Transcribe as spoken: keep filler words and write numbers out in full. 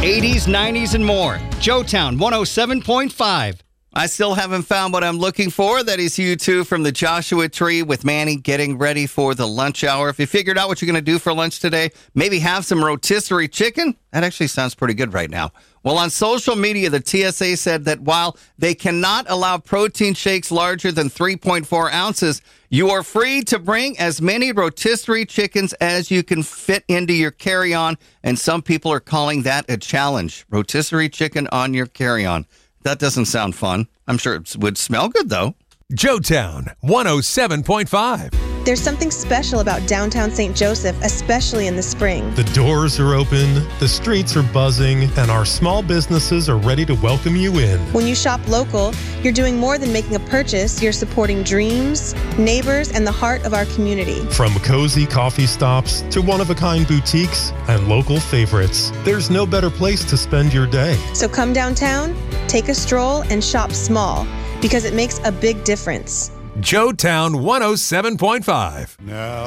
eighties, nineties, and more. Joetown one oh seven point five. I still haven't found what I'm looking for. That is you two from the Joshua Tree with Manny getting ready for the lunch hour. If you figured out what you're going to do for lunch today, maybe have some rotisserie chicken. That actually sounds pretty good right now. Well, on social media, the T S A said that while they cannot allow protein shakes larger than three point four ounces, you are free to bring as many rotisserie chickens as you can fit into your carry-on. And some people are calling that a challenge. Rotisserie chicken on your carry-on. That doesn't sound fun. I'm sure it would smell good, though. Joetown one oh seven point five. There's something special about downtown Saint Joseph, especially in the spring. The doors are open, the streets are buzzing, and our small businesses are ready to welcome you in. When you shop local, you're doing more than making a purchase. You're supporting dreams, neighbors, and the heart of our community. From cozy coffee stops to one-of-a-kind boutiques and local favorites, there's no better place to spend your day. So come downtown, take a stroll, and shop small, because it makes a big difference. Joetown one oh seven point five. Now